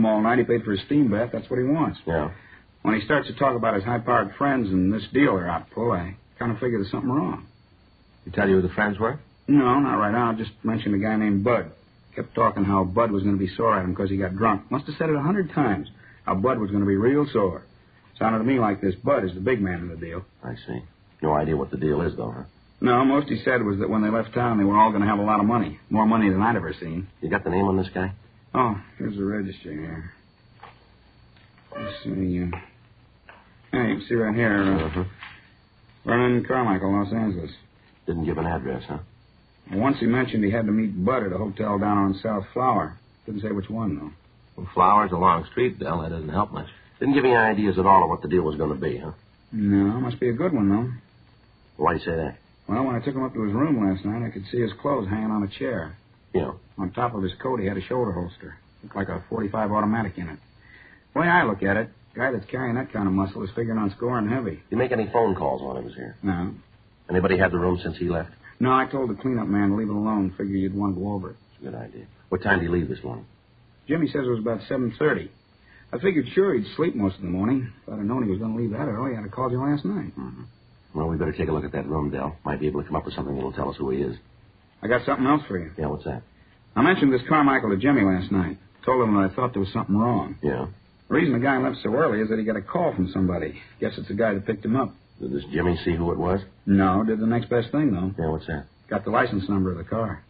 room all night. He paid for his steam bath. That's what he wants. Yeah. When he starts to talk about his high-powered friends and this deal they're out pull, I kind of figure there's something wrong. He tell you who the friends were? No, not right now. Just mentioned a guy named Bud. Kept talking how Bud was going to be sore at him because he got drunk. Must have said it 100 times, how Bud was going to be real sore. Sounded to me like this Bud is the big man in the deal. I see. No idea what the deal is, though, huh? No, most he said was that when they left town, they were all going to have a lot of money. More money than I'd ever seen. You got the name on this guy? Oh, here's the register here. Let's see. Hey, you can see right here. Vernon Carmichael, Los Angeles. Didn't give an address, huh? Once he mentioned he had to meet Bud at a hotel down on South Flower. Didn't say which one, though. Well, Flower's a long street, Bill. That doesn't help much. Didn't give you any ideas at all of what the deal was going to be, huh? No, must be a good one, though. Why do you say that? Well, when I took him up to his room last night, I could see his clothes hanging on a chair. Yeah. On top of his coat, he had a shoulder holster. Looked like a .45 automatic in it. The way I look at it, the guy that's carrying that kind of muscle is figuring on scoring heavy. Did you make any phone calls while he was here? No. Anybody had the room since he left? No, I told the cleanup man to leave it alone. Figure you'd want to go over it. That's a good idea. What time did he leave this morning? Jimmy says it was about 7:30. I figured sure he'd sleep most of the morning. If I'd have known he was going to leave that early, I'd have called you last night. Mm-hmm. Well, we better take a look at that room, Del. Might be able to come up with something that'll tell us who he is. I got something else for you. Yeah, what's that? I mentioned this Carmichael to Jimmy last night. Told him that I thought there was something wrong. Yeah? The reason the guy left so early is that he got a call from somebody. Guess it's the guy that picked him up. Did this Jimmy see who it was? No, did the next best thing, though. Yeah, what's that? Got the license number of the car.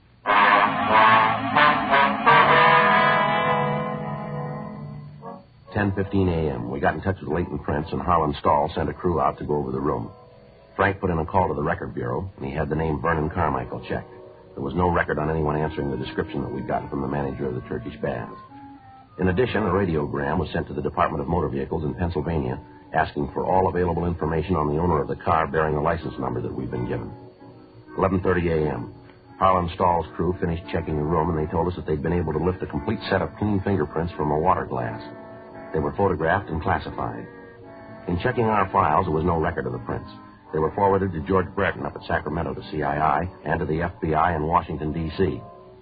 10:15 a.m. We got in touch with Leighton Prince, and Harlan Stahl sent a crew out to go over the room. Frank put in a call to the record bureau, and he had the name Vernon Carmichael checked. There was no record on anyone answering the description that we'd gotten from the manager of the Turkish Baths. In addition, a radiogram was sent to the Department of Motor Vehicles in Pennsylvania, asking for all available information on the owner of the car bearing the license number that we'd been given. 11:30 a.m. Harlan Stahl's crew finished checking the room, and they told us that they'd been able to lift a complete set of clean fingerprints from a water glass. They were photographed and classified. In checking our files, there was no record of the prints. They were forwarded to George Brereton up at Sacramento to CII and to the FBI in Washington, D.C.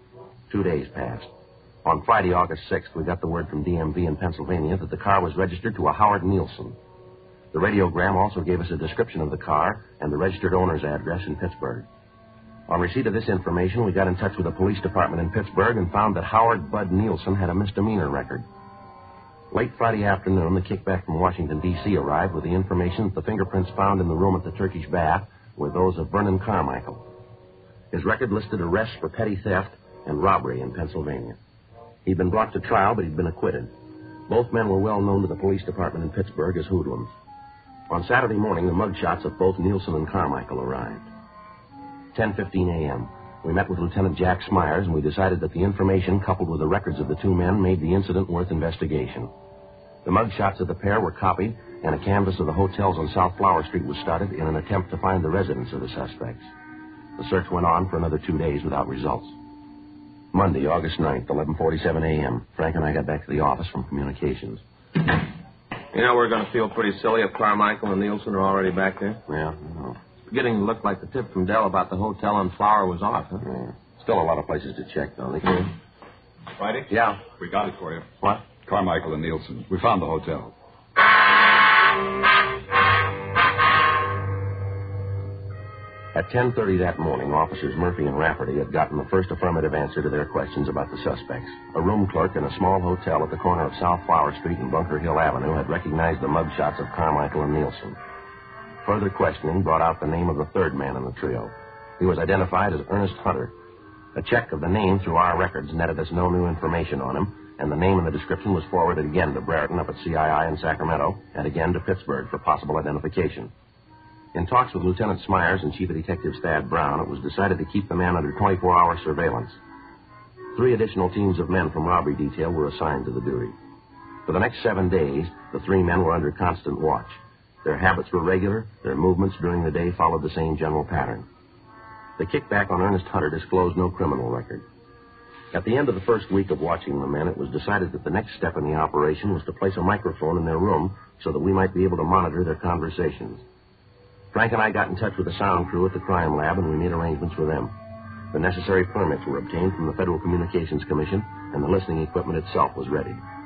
2 days passed. On Friday, August 6th, we got the word from DMV in Pennsylvania that the car was registered to a Howard Nielsen. The radiogram also gave us a description of the car and the registered owner's address in Pittsburgh. On receipt of this information, we got in touch with the police department in Pittsburgh and found that Howard Bud Nielsen had a misdemeanor record. Late Friday afternoon, the kickback from Washington, D.C. arrived with the information that the fingerprints found in the room at the Turkish Bath were those of Vernon Carmichael. His record listed arrests for petty theft and robbery in Pennsylvania. He'd been brought to trial, but he'd been acquitted. Both men were well known to the police department in Pittsburgh as hoodlums. On Saturday morning, the mugshots of both Nielsen and Carmichael arrived. 10:15 a.m. We met with Lieutenant Jack Smyers, and we decided that the information, coupled with the records of the two men, made the incident worth investigation. The mugshots of the pair were copied, and a canvass of the hotels on South Flower Street was started in an attempt to find the residence of the suspects. The search went on for another 2 days without results. Monday, August 9th, 11:47 a.m. Frank and I got back to the office from communications. You know, we're going to feel pretty silly if Carmichael and Nielsen are already back there. Yeah, I know. It's beginning to look like the tip from Dell about the hotel on Flower was off, huh? Yeah. Still a lot of places to check, though. Friday? Yeah. We got it for you. What? Carmichael and Nielsen. We found the hotel. At 10:30 that morning, Officers Murphy and Rafferty had gotten the first affirmative answer to their questions about the suspects. A room clerk in a small hotel at the corner of South Flower Street and Bunker Hill Avenue had recognized the mugshots of Carmichael and Nielsen. Further questioning brought out the name of the third man in the trio. He was identified as Ernest Hunter. A check of the name through our records netted us no new information on him, and the name and the description was forwarded again to Brereton up at CII in Sacramento and again to Pittsburgh for possible identification. In talks with Lieutenant Smyers and Chief of Detectives Thad Brown, it was decided to keep the man under 24-hour surveillance. 3 additional teams of men from robbery detail were assigned to the duty. For the next 7 days, the 3 men were under constant watch. Their habits were regular. Their movements during the day followed the same general pattern. The kickback on Ernest Hunter disclosed no criminal record. At the end of the first week of watching the men, it was decided that the next step in the operation was to place a microphone in their room so that we might be able to monitor their conversations. Frank and I got in touch with the sound crew at the crime lab, and we made arrangements with them. The necessary permits were obtained from the Federal Communications Commission, and the listening equipment itself was ready.